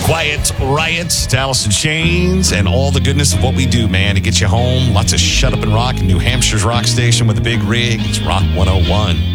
Quiet Riot, Alice in Chains, and all the goodness of what we do, man, to get you home. Lots of Shut Up and Rock in New Hampshire's rock station with a big rig. It's Rock 101.